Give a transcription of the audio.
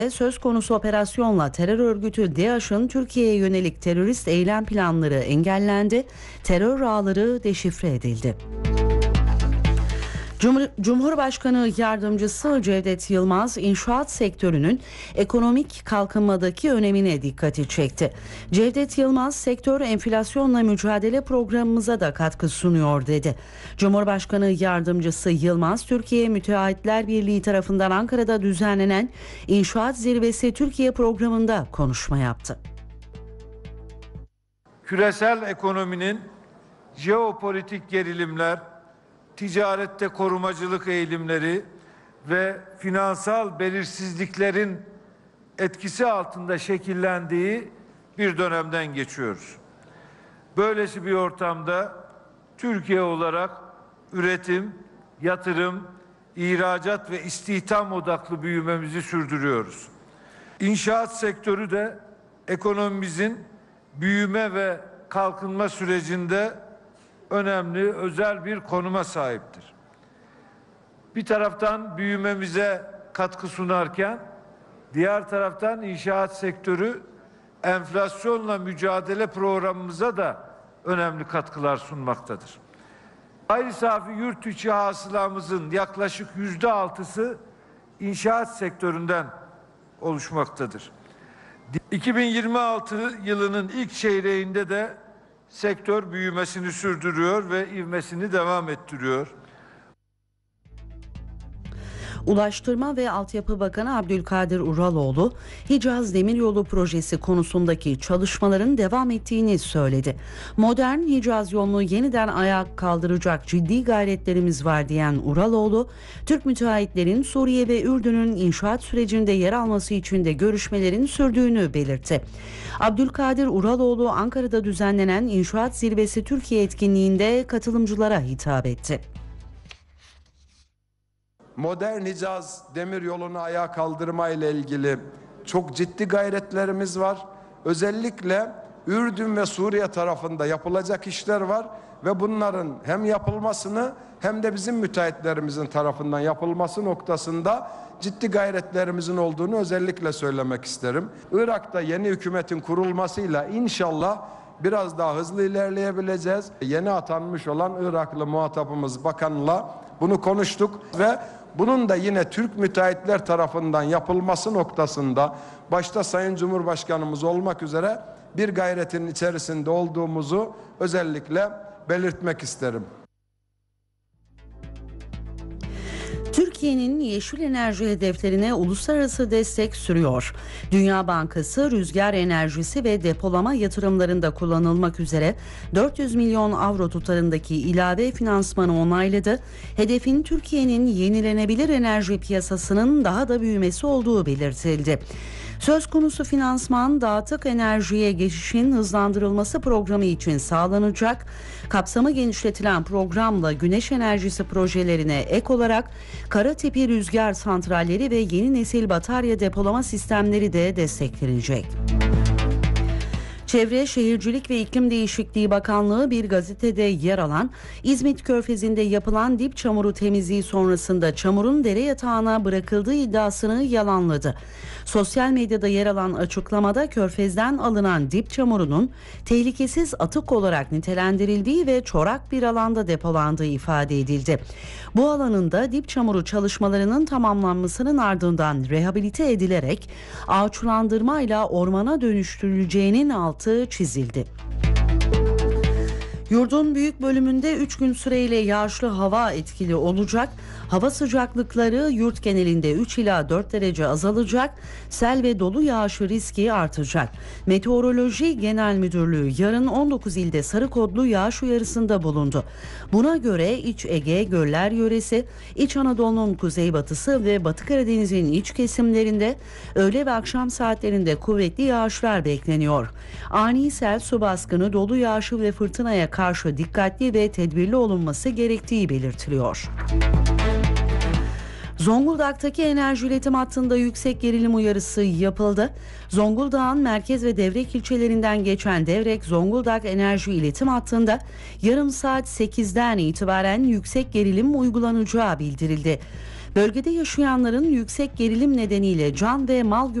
söz konusu operasyonla terör örgütü DAEŞ'ın Türkiye'ye yönelik terörist eylem planları engellendi, terör ağları deşifre edildi. Cumhurbaşkanı Yardımcısı Cevdet Yılmaz, inşaat sektörünün ekonomik kalkınmadaki önemine dikkati çekti. Cevdet Yılmaz, sektör enflasyonla mücadele programımıza da katkı sunuyor dedi. Cumhurbaşkanı Yardımcısı Yılmaz, Türkiye Müteahhitler Birliği tarafından Ankara'da düzenlenen İnşaat Zirvesi Türkiye programında konuşma yaptı. Küresel ekonominin jeopolitik gerilimler, ticarette korumacılık eğilimleri ve finansal belirsizliklerin etkisi altında şekillendiği bir dönemden geçiyoruz. Böylesi bir ortamda Türkiye olarak üretim, yatırım, ihracat ve istihdam odaklı büyümemizi sürdürüyoruz. İnşaat sektörü de ekonomimizin büyüme ve kalkınma sürecinde önemli, özel bir konuma sahiptir. Bir taraftan büyümemize katkı sunarken, diğer taraftan inşaat sektörü enflasyonla mücadele programımıza da önemli katkılar sunmaktadır. Gayri safi yurt içi hasılamızın yaklaşık %6'sı inşaat sektöründen oluşmaktadır. 2026 yılının ilk çeyreğinde de sektör büyümesini sürdürüyor ve ivmesini devam ettiriyor. Ulaştırma ve Altyapı Bakanı Abdülkadir Uraloğlu, Hicaz Demiryolu projesi konusundaki çalışmaların devam ettiğini söyledi. Modern Hicaz yolunu yeniden ayağa kaldıracak ciddi gayretlerimiz var diyen Uraloğlu, Türk müteahhitlerin Suriye ve Ürdün'ün inşaat sürecinde yer alması için de görüşmelerin sürdüğünü belirtti. Abdülkadir Uraloğlu, Ankara'da düzenlenen İnşaat Zirvesi Türkiye etkinliğinde katılımcılara hitap etti. Modern Hicaz demiryolunu ayağa kaldırma ile ilgili çok ciddi gayretlerimiz var. Özellikle Ürdün ve Suriye tarafında yapılacak işler var ve bunların hem yapılmasını hem de bizim müteahhitlerimizin tarafından yapılması noktasında ciddi gayretlerimizin olduğunu özellikle söylemek isterim. Irak'ta yeni hükümetin kurulmasıyla inşallah biraz daha hızlı ilerleyebileceğiz. Yeni atanmış olan Iraklı muhatabımız bakanla bunu konuştuk ve bunun da yine Türk müteahhitler tarafından yapılması noktasında başta Sayın Cumhurbaşkanımız olmak üzere bir gayretin içerisinde olduğumuzu özellikle belirtmek isterim. Türkiye'nin yeşil enerji hedeflerine uluslararası destek sürüyor. Dünya Bankası rüzgar enerjisi ve depolama yatırımlarında kullanılmak üzere 400 milyon avro tutarındaki ilave finansmanı onayladı. Hedefin Türkiye'nin yenilenebilir enerji piyasasının daha da büyümesi olduğu belirtildi. Söz konusu finansman dağıtık enerjiye geçişin hızlandırılması programı için sağlanacak. Kapsamı genişletilen programla güneş enerjisi projelerine ek olarak kara tipi rüzgar santralleri ve yeni nesil batarya depolama sistemleri de desteklenecek. Çevre, Şehircilik ve İklim Değişikliği Bakanlığı bir gazetede yer alan İzmit Körfezi'nde yapılan dip çamuru temizliği sonrasında çamurun dere yatağına bırakıldığı iddiasını yalanladı. Sosyal medyada yer alan açıklamada Körfez'den alınan dip çamurunun tehlikesiz atık olarak nitelendirildiği ve çorak bir alanda depolandığı ifade edildi. Bu alanın da dip çamuru çalışmalarının tamamlanmasının ardından rehabilite edilerek ağaçlandırmayla ormana dönüştürüleceğinin altı çizildi. Yurdun büyük bölümünde 3 gün süreyle yağışlı hava etkili olacak. Hava sıcaklıkları yurt genelinde 3 ila 4 derece azalacak. Sel ve dolu yağışı riski artacak. Meteoroloji Genel Müdürlüğü yarın 19 ilde sarı kodlu yağış uyarısında bulundu. Buna göre İç Ege, Göller Yöresi, İç Anadolu'nun kuzeybatısı ve Batı Karadeniz'in iç kesimlerinde öğle ve akşam saatlerinde kuvvetli yağışlar bekleniyor. Ani sel, su baskını, dolu yağışı ve fırtınaya karşı dikkatli ve tedbirli olunması gerektiği belirtiliyor. Zonguldak'taki enerji iletim hattında yüksek gerilim uyarısı yapıldı. Zonguldak'ın merkez ve Devrek ilçelerinden geçen Devrek-Zonguldak enerji iletim hattında yarım saat 8'den itibaren yüksek gerilim uygulanacağı bildirildi. Bölgede yaşayanların yüksek gerilim nedeniyle can ve mal